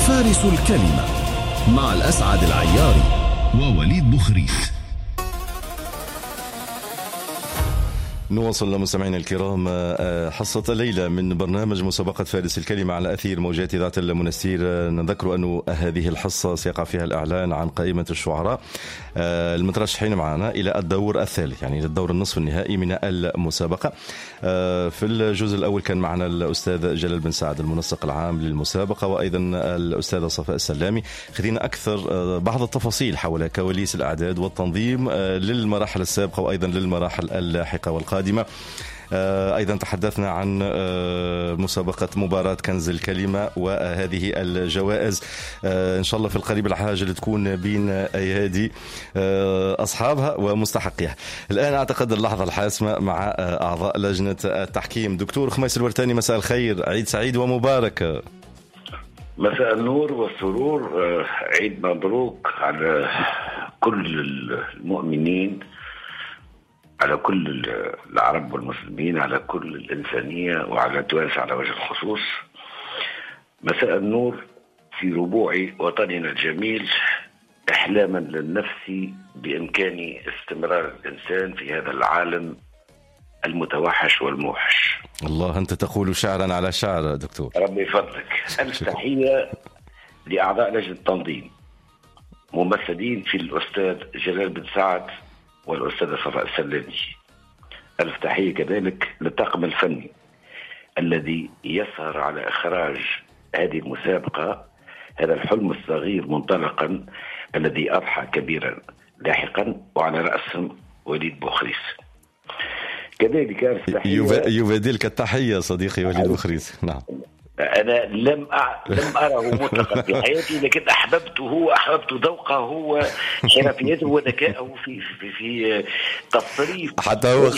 فارس الكلمة مع الأسعد العياري ووليد بخريس. نواصل مستمعينا الكرام حصة الليلة من برنامج مسابقة فارس الكلمة على أثير موجات ذات المنستير. نذكر أن هذه الحصة سيقع فيها الإعلان عن قائمة الشعراء المترشحين معنا إلى الدور الثالث، يعني الدور النصف النهائي من المسابقة. في الجزء الأول كان معنا الأستاذ جلال بن سعد المنسق العام للمسابقة، وأيضا الأستاذة صفاء السلامي. خذينا أكثر بعض التفاصيل حول كواليس الأعداد والتنظيم للمراحل السابقة وأيضا للمراحل اللاحقة والقادمة. أيضا تحدثنا عن مسابقة مباراة كنز الكلمة وهذه الجوائز إن شاء الله في القريب العاجل تكون بين أيادي أصحابها ومستحقيها. الآن أعتقد اللحظة الحاسمة مع أعضاء لجنة التحكيم. دكتور خميس الورتاني، مساء الخير، عيد سعيد ومبارك. مساء النور والسرور، عيد مبروك على كل المؤمنين، على كل العرب والمسلمين، على كل الإنسانية وعلى تونس على وجه الخصوص. مساء النور في ربوع وطننا الجميل، إحلاما للنفس بإمكان استمرار الإنسان في هذا العالم المتوحش والموحش. الله، أنت تقول شعرا على شعر دكتور. ربي يفضلك. ألف تحية لأعضاء لجنة التنظيم ممثلين في الأستاذ جلال بن سعد والأستاذة صفاء السلامي. ألف تحية كذلك للطاقم الفني الذي يسهر على إخراج هذه المسابقة، هذا الحلم الصغير منطلقا الذي أضحى كبيرا لاحقا، وعلى رأسهم وليد بخريس. كذلك ألف تحية يبادلك التحية صديقي وليد بخريس. نعم، أنا لم أره مطلقا في حياتي، لكن أحببت ذوقه وحرفيته وذكائه في تصريف. حتى هو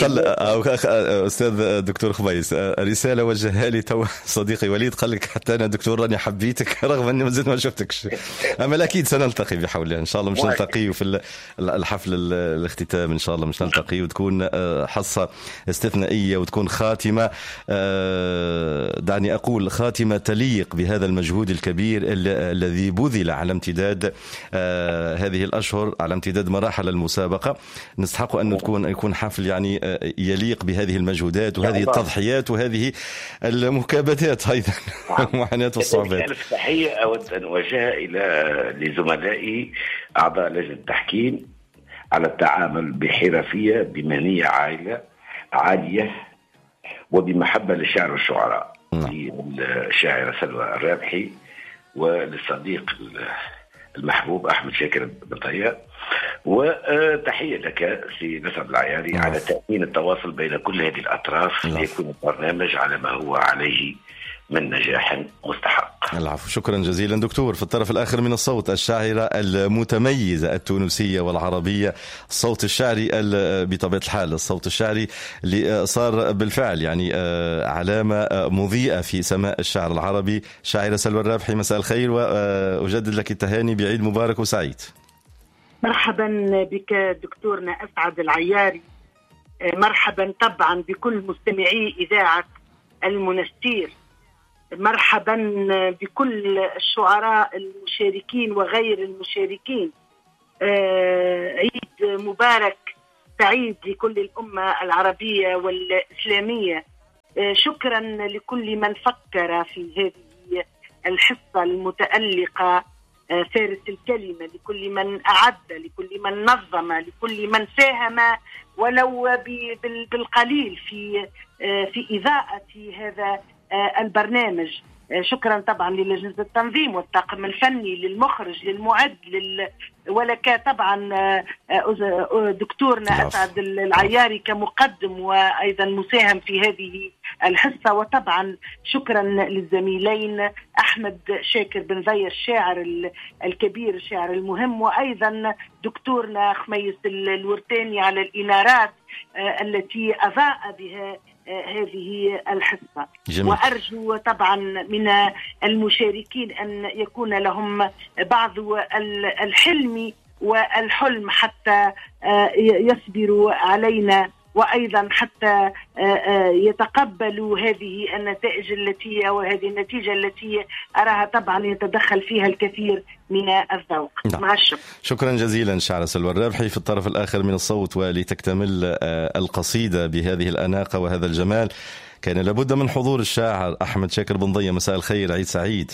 أستاذ دكتور خميس رسالة وجهها لي تو صديقي وليد، قال لك حتى أنا دكتور راني حبيتك رغم أني مازلت ما شفتكش. أما أكيد سنلتقي بحول الله إن شاء الله، مش نلتقي في الحفل الاختتام إن شاء الله، مش نلتقي وتكون حصة استثنائية وتكون خاتمة، دعني أقول خاتمة تليق بهذا المجهود الكبير الذي بذل على امتداد هذه الأشهر، على امتداد مراحل المسابقة. نستحق أن يكون حفل يعني يليق بهذه المجهودات وهذه التضحيات وهذه المكابدات أيضا المعاناة والصعوبات. ألف تحية أود أن أوجهها لزملائي أعضاء لجنة التحكيم على التعامل بحرفية بمهنية عالية وبمحبة للشعر والشعراء، للشاعرة سلوى الرابحي وللصديق المحبوب أحمد شاكر بن طياب. وتحية لك سي نسب العياري على تأمين التواصل بين كل هذه الأطراف ليكون البرنامج على ما هو عليه من نجاح مستحق. العفو، شكرا جزيلا دكتور. في الطرف الآخر من الصوت الشاعرة المتميزة التونسية والعربية، الصوت الشعري بطبيعة الحال، الصوت الشعري اللي صار بالفعل يعني علامة مضيئة في سماء الشعر العربي، شاعرة سلوى الرابحي، مساء الخير وأجدد لك التهاني بعيد مبارك وسعيد. مرحبا بك دكتورنا أسعد العياري، مرحبا طبعا بكل مستمعي إذاعة المنستير، مرحبا بكل الشعراء المشاركين وغير المشاركين. عيد مبارك سعيد لكل الأمة العربية والإسلامية. شكرا لكل من فكر في هذه الحصة المتألقة فارس الكلمة، لكل من أعد، لكل من نظم، لكل من ساهم ولو بالقليل في إذاعة هذا البرنامج. شكرا طبعا للجنة التنظيم والطاقم الفني، للمخرج، للمعد، ولك طبعا دكتورنا أسعد العياري كمقدم وأيضا مساهم في هذه الحصة. وطبعا شكرا للزميلين أحمد شاكر بن ذي الشاعر الكبير، الشاعر المهم، وأيضا دكتورنا خميس الورتاني على الإنارات التي أضاء بها هذه الحصة. جميل. وأرجو طبعا من المشاركين أن يكون لهم بعض الحلم والحلم حتى يصبروا علينا وأيضا حتى يتقبلوا هذه النتائج وهذه النتيجة التي أراها طبعا يتدخل فيها الكثير من الذوق. مع الشكر. شكرا جزيلا شاعر سلوى الرابحي في الطرف الآخر من الصوت. ولتكتمل القصيدة بهذه الأناقة وهذا الجمال كان لابد من حضور الشاعر أحمد شاكر بن ضية. مساء الخير، عيد سعيد.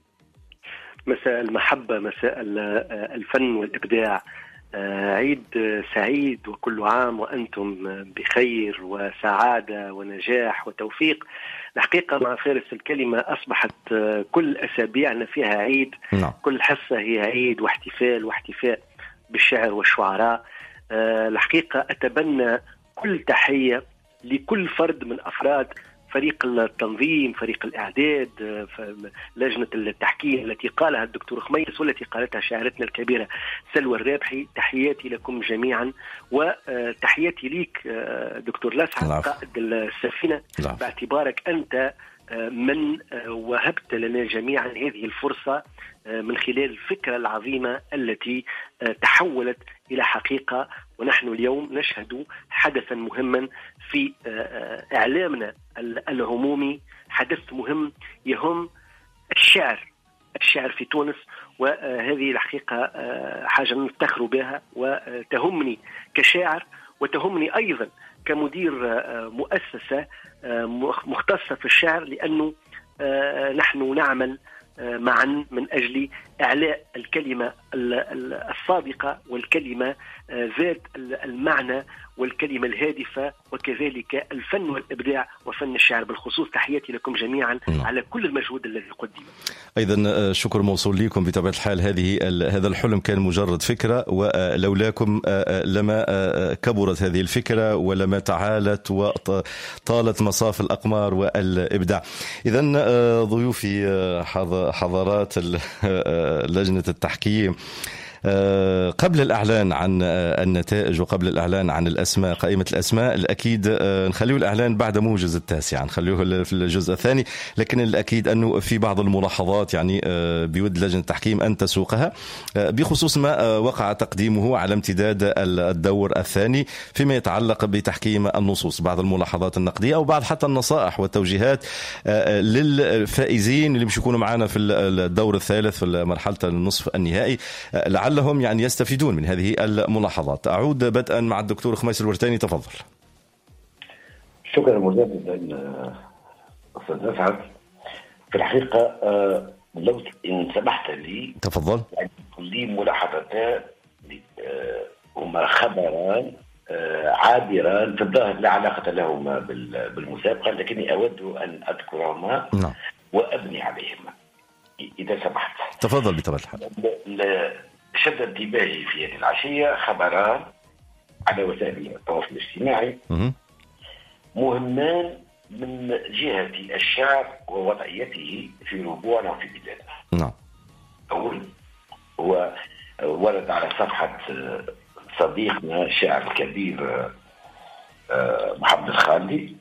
مساء المحبة، مساء الفن والإبداع، عيد سعيد وكل عام وأنتم بخير وسعادة ونجاح وتوفيق. الحقيقة مع فارس الكلمة أصبحت كل أسابيعنا فيها عيد. كل حصة هي عيد واحتفاء بالشعر والشعراء. الحقيقة أتبنى كل تحية لكل فرد من أفراد فريق التنظيم، فريق الإعداد، لجنة التحكيم التي قالها الدكتور خميس والتي قالتها شاعرتنا الكبيرة سلوى الرابحي. تحياتي لكم جميعا، وتحياتي ليك دكتور لسعد قائد السفينة، باعتبارك أنت من وهبت لنا جميعا هذه الفرصة من خلال الفكرة العظيمة التي تحولت إلى حقيقة. ونحن اليوم نشهد حدثا مهما في إعلامنا العمومي، حدث مهم يهم الشعر في تونس. وهذه الحقيقة حاجة نفتخر بها وتهمني كشاعر، وتهمني أيضا كمدير مؤسسة مختصة في الشعر، لأنه نحن نعمل معا من أجل إعلاء الكلمة الصادقة والكلمة ذات المعنى والكلمة الهادفة، وكذلك الفن والإبداع وفن الشعر بالخصوص. تحياتي لكم جميعا على كل المجهود الذي قدم. أيضا شكر موصول لكم. بطبيعة الحال هذا الحلم كان مجرد فكرة، ولولاكم لما كبرت هذه الفكرة ولما تعالت وطالت مصاف الأقمار والإبداع. إذن ضيوفي حضرات لجنة التحكيم، قبل الإعلان عن النتائج وقبل الإعلان عن الأسماء، قائمة الأسماء، الأكيد نخليه الإعلان بعد موجز التاسع، نخليه في الجزء الثاني. لكن الأكيد أنه في بعض الملاحظات يعني بيود لجنة التحكيم أن تسوقها بخصوص ما وقع تقديمه على امتداد الدور الثاني فيما يتعلق بتحكيم النصوص. بعض الملاحظات النقدية أو بعض حتى النصائح والتوجيهات للفائزين اللي مش يكونوا معنا في الدور الثالث في مرحلة النصف النهائي، لعلهم يعني يستفيدون من هذه الملاحظات. أعود بدءا مع الدكتور خميس الورتاني، تفضل. شكرا مجددا أستاذ مسعد. في الحقيقة لو إن سمحت لي تفضل. لي ملاحظتان هما خبران عابران في الظاهر لا علاقة لهما بالمسابقة، لكني أود أن أذكرهما وأبني عليهما إذا سمحت. تفضل. بطبيعة الحال شد انتباهي في هذه العشية خبران على وسائل التواصل الاجتماعي مهمان من جهة الشعر ووضعيته في ربوعنا وفي بلادنا. نعم. أول هو ورد على صفحة صديقنا الشاعر الكبير محمد الخالدي،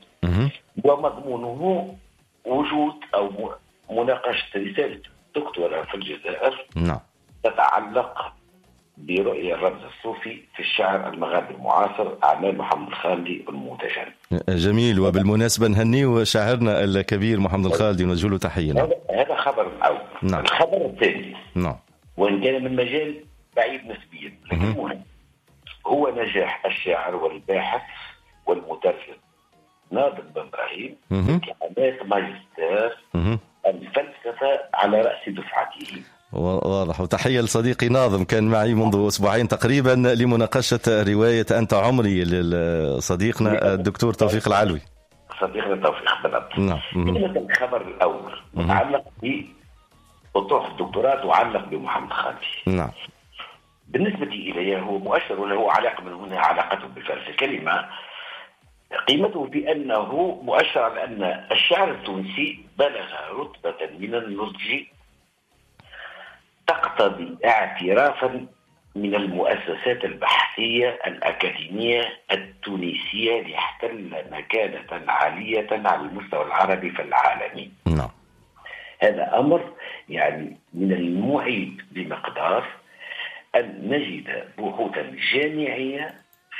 ومضمونه وجود أو مناقشة رسالة دكتوراه في الجزائر تتعلق برؤية الرمز الصوفي في الشعر المغربي المعاصر، أعمال محمد الخالدي المتجن. جميل. وبالمناسبة نهنيه شاعرنا الكبير محمد الخالدي ونوجه له تحية. هذا خبر الأول. الخبر الثاني وإن كان من مجال بعيد نسبيا لكن مهم، هو نجاح الشاعر والباحث والمترجم ناظم بن إبراهيم في عملية ماجستير الفلسفة على رأس دفعته. واضح. وتحية لصديقي ناظم، كان معي منذ أسبوعين تقريبا لمناقشة رواية أنت عمري لصديقنا الدكتور توفيق العلوي. صديقنا توفيق بالضبط. الخبر الأول متعلق بطروح الدكتوراه تعلق بمحمد خالدي. بالنسبة إليه هو مؤشر وله علاقة من هنا علاقته بفارس الكلمة. قيمته بأنه مؤشر على أن الشعر التونسي بلغ رتبة من النضج تقتضي اعترافا من المؤسسات البحثية الأكاديمية التونسية ليحتل مكانة عالية على المستوى العربي فالعالمي. هذا أمر يعني من المعيب بمقدار أن نجد بحوثا جامعية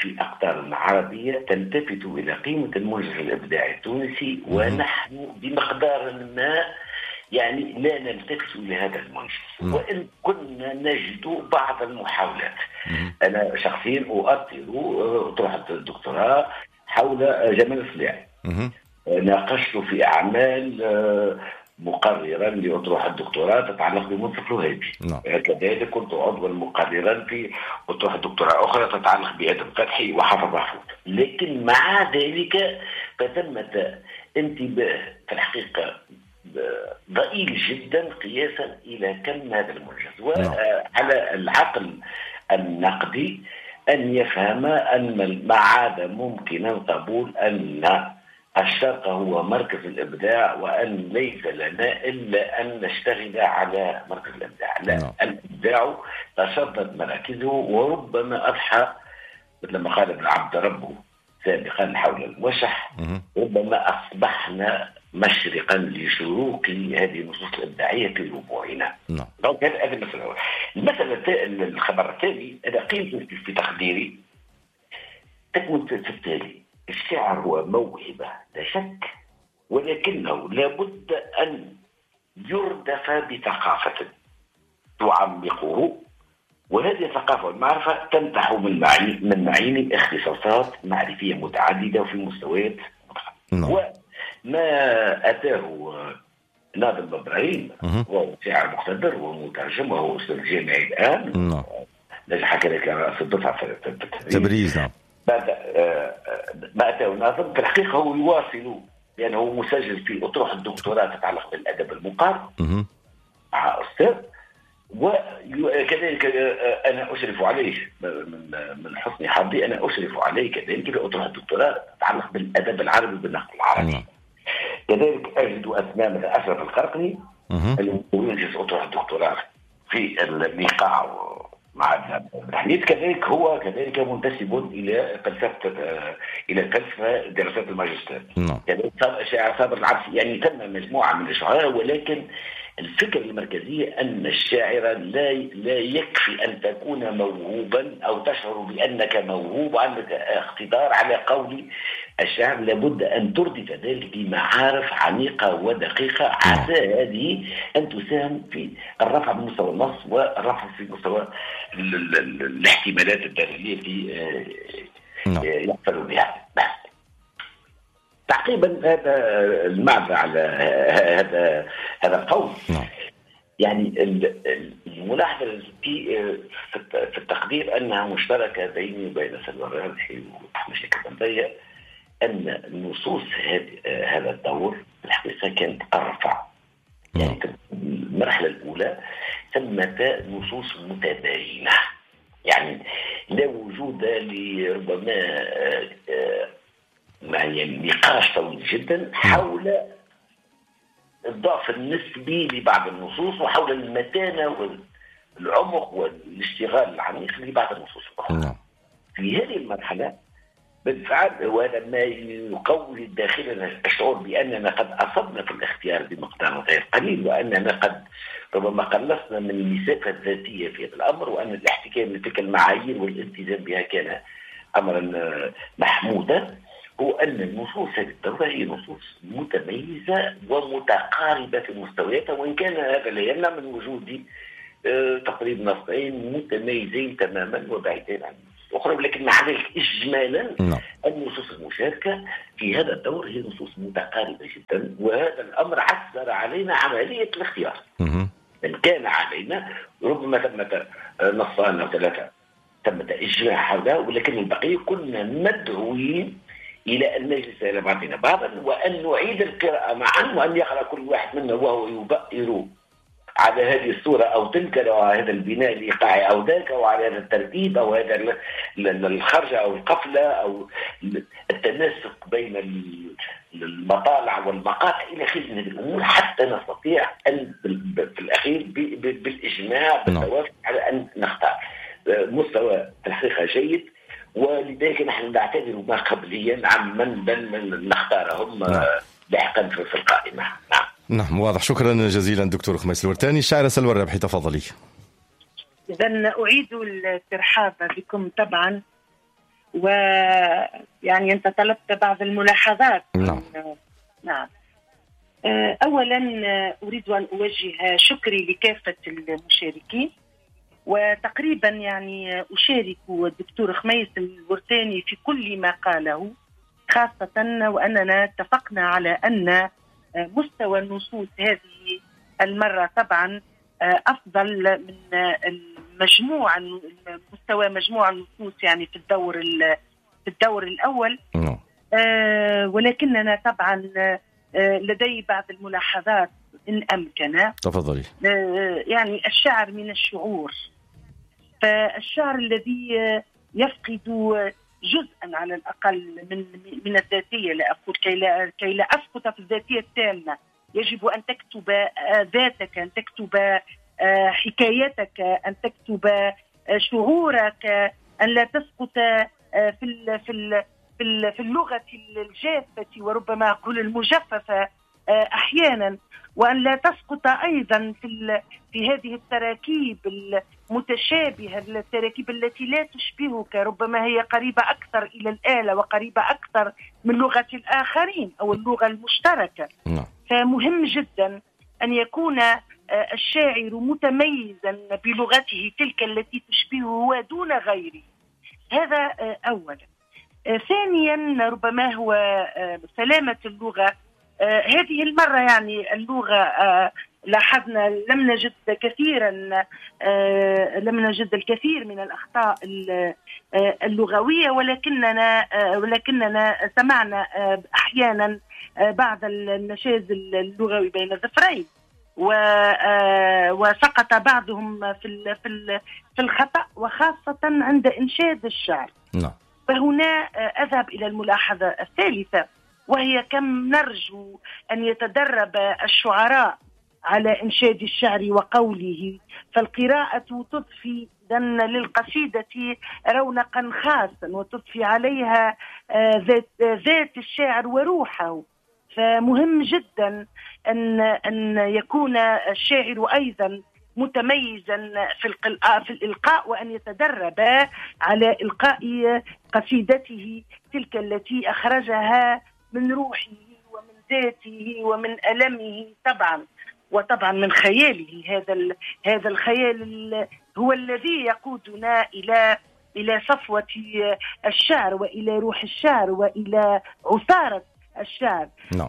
في أقطارنا العربية تلتفت إلى قيمة المنتج الإبداعي التونسي، ونحن بمقدار ما يعني لا نلتفت إلى هذا المنتج، وإن كنا نجد بعض المحاولات. أنا شخصيا أؤثر أطروحة الدكتوراه حول جمال الصلاح، ناقشت في أعمال مقررا لأطروحة الدكتوراه تتعلق بمنصف الوهابي. كذلك كنت عضوا مقررا في أطروحة دكتوراه أخرى تتعلق بآدم فتحي وحافظ محمود. لكن مع ذلك فثمة انتباه في الحقيقة ضئيل جدا قياسا إلى كم هذا المنجز، وعلى العقل النقدي أن يفهم أن ما عاد ممكنا قبول أن الشرق هو مركز الإبداع، وأن ليس لنا إلا أن نشتغل على مركز الإبداع. لا، الإبداع تشدد مراكزه، وربما أضحى مثل ما قال ابن عبد ربه سابقا حول الموشح، ربما أصبحنا مشرقا لشروق هذه النصوص الإبداعية في ربوعنا. هذه المسألة. الخبر الثاني أنا قيمته في تقديري تكمن في التالي: الشعر هو موهبة لا شك، ولكنه لابد أن يردف بثقافة تعمقه، وهذه الثقافة والمعرفة تنتح من معين اختصاصات معرفية متعددة وفي مستويات مختلفة. وما أتاه ناظم إبراهيم وهو شاعر مقتدر ومترجم وهو أستاذ جامعي الآن، نجح كذلك رأس الدفعة في تبريز. ما أتاه ناظم في الحقيقة هو يواصل، لأنه هو مسجل في أطروحة الدكتوراه تتعلق بالأدب المقارن مع أستاذ، وكذلك أنا أشرف عليه من حسن حظي، أنا أشرف عليه كذلك في أطروحة الدكتوراه تتعلق بالأدب العربي بالنقد العربي. كذلك أجد أسماء مثل أشرف القرقني الذي ينجز أطروحة الدكتوراه في الإيقاع مع ابن حميد. كذلك هو كذلك منتسب إلى الفلسفة دراسات الماجستير. كذلك شاعر صابر العبسي. يعني تم مجموعة من الشعراء، ولكن الفكرة المركزية أن الشاعر لا يكفي أن تكون موهوبا أو تشعر بأنك موهوب وعندك اقتدار على قول الشاعر، لابد أن تردف ذلك بمعارف عميقة ودقيقة، عسى هذه أن تساهم في الرفع من مستوى النص والرفع في مستوى الاحتمالات الدلالية التي يحصل بها. تعقيبا هذا المعنى على هذا القول، يعني الملاحظة في التقدير أنها مشتركة بيني وبين سلوى الرابحي وأحمد شاكر بن ضياء، أن نصوص هذا الدور في الحقيقة كانت أرفع. يعني المرحلة الأولى ثمة نصوص متباينة، يعني لا وجود لربما يعني نقاش طويل جدا حول الضعف النسبي لبعض النصوص، وحول المتانة والعمق والاشتغال العميق لبعض النصوص الأخرى. في هذه المرحلة بالفعل وهذا ما يقوي داخلنا الشعور بأننا قد أصبنا في الاختيار بمقدار غير قليل، وأننا قد ربما قلصنا من المسافة الذاتية في هذا الأمر، وأن الاحتكام لتلك المعايير والالتزام بها كان أمرا محمودا. هو أن النصوص هذه الدورة هي نصوص متميزة ومتقاربة في مستوياتها، وإن كان هذا لا يمنع من وجود تقريبا نصين متميزين تماما وبعيدين عن الأخرى، ولكن مع ذلك إجمالا النصوص المشاركة في هذا الدور هي نصوص متقاربة جدا، وهذا الأمر عسر علينا عملية الاختيار. إن كان علينا ربما ثمة نصان أو ثلاثة ثمة إجماع حولها، ولكن البقية كنا مدعوين إلى أن نجلس إلى بعضنا بعضا وأن نعيد القراءة معا، وأن يقرأ كل واحد منا وهو يبئر على هذه الصورة أو تلك أو هذا البناء الإيقاعي أو ذاك أو على هذا الترتيب أو هذا الخرجة أو القفلة أو التناسق بين المطالع والمقاطع إلى آخره من هذه الأمور، حتى نستطيع أن في الأخير بالإجماع بالتوافق على أن نختار مستوى في الحقيقة جيد. ولذلك نحن نعتذر ما قبليا عن من نختارهم لاحقا في القائمة. نعم واضح. شكرا جزيلا دكتور خميس الورتاني. الشاعرة سلوى الرابحي تفضلي. إذن أعيد الترحاب بكم طبعا، ويعني أنت طلبت بعض الملاحظات. نعم. أولا أريد أن أوجه شكري لكافة المشاركين، وتقريبا يعني أشارك الدكتور خميس الورتاني في كل ما قاله، خاصة وأننا اتفقنا على أن مستوى النصوص هذه المرة طبعا أفضل من مستوى مجموع النصوص يعني في الدور الأول. ولكننا طبعا لدي بعض الملاحظات إن أمكن. تفضلي. يعني الشعر من الشعور، فالشعر الذي يفقد جزءا على الأقل من الذاتية، لا أقول كي لا أسقط في الذاتية التامة، يجب أن تكتب ذاتك، أن تكتب حكايتك، أن تكتب شعورك، أن لا تسقط في اللغة الجافة وربما أقول المجففة أحيانا، وأن لا تسقط أيضا في هذه التراكيب المتشابهة، التراكيب التي لا تشبهك، ربما هي قريبة أكثر إلى الآلة وقريبة أكثر من لغة الآخرين أو اللغة المشتركة. فمهم جدا أن يكون الشاعر متميزا بلغته تلك التي تشبهه دون غيره. هذا أولا. ثانيا ربما هو سلامة اللغة. هذه المرة يعني اللغة لاحظنا لم نجد الكثير من الأخطاء اللغوية، ولكننا سمعنا أحيانا بعض النشاز اللغوي بين الظفرين، وسقط بعضهم في الخطأ، وخاصة عند إنشاد الشعر. فهنا أذهب إلى الملاحظة الثالثة، وهي كم نرجو أن يتدرب الشعراء على إنشاد الشعر وقوله، فالقراءة تضفي للقصيدة رونقا خاصا، وتضفي عليها ذات الشاعر وروحه. فمهم جدا أن يكون الشاعر أيضا متميزا في الإلقاء، وأن يتدرب على إلقاء قصيدته تلك التي أخرجها من روحه ومن ذاته ومن ألمه طبعا، وطبعا من خياله. هذا الخيال هو الذي يقودنا إلى صفوة الشعر وإلى روح الشعر وإلى عثارة الشعر.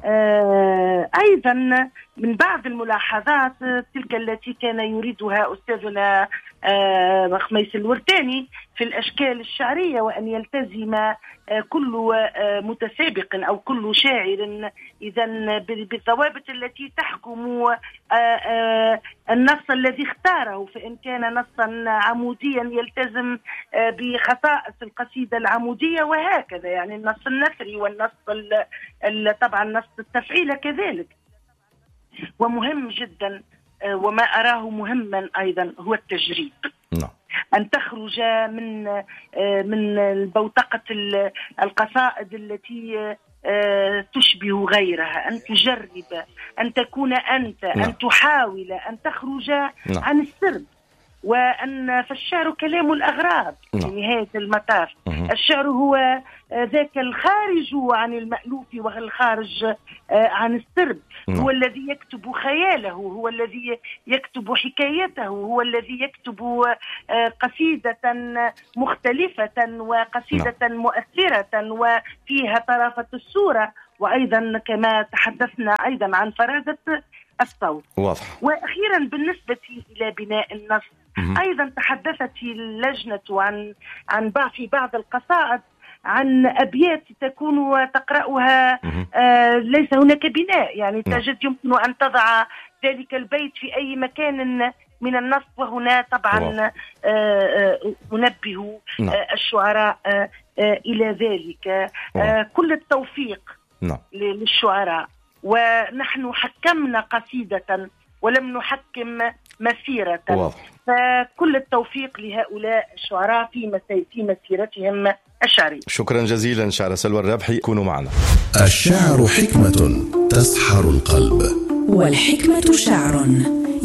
أيضا من بعض الملاحظات تلك التي كان يريدها أستاذنا خميس الورتاني في الأشكال الشعرية، وأن يلتزم كل متسابق أو كل شاعر إذن بالضوابط التي تحكم النص الذي اختاره. فإن كان نصا عموديا يلتزم بخصائص القصيدة العمودية، وهكذا يعني النص النثري والنص طبعا نص التفعيل كذلك. ومهم جدا وما أراه مهما أيضا هو التجريب. أن تخرج من البوتقة القصائد التي تشبه غيرها، أن تجرب، أن تكون أنت، أن تحاول أن تخرج عن السرب. فالشعر كلام الأغراب في نهاية المطاف. الشعر هو ذاك الخارج عن المألوف والخارج عن السرب. هو الذي يكتب خياله، هو الذي يكتب حكايته، هو الذي يكتب قصيدة مختلفة وقصيدة مؤثرة وفيها طرافة الصورة، وأيضا كما تحدثنا أيضا عن فرادة الصوت. واضح. وأخيرا بالنسبة إلى بناء النص، أيضا تحدثت اللجنة عن في بعض القصائد عن أبيات تكون تقرأها ليس هناك بناء، يعني تجد يمكن أن تضع ذلك البيت في أي مكان من النص. وهنا طبعا أنبه الشعراء إلى ذلك. كل التوفيق للشعراء، ونحن حكمنا قصيدة ولم نحكم مسيرة. فكل التوفيق لهؤلاء الشعراء في مسيرتهم الشعرية. شكرا جزيلا شعر سلوى الرابحي، كونوا معنا. الشعر حكمة تسحر القلب، والحكمة شعر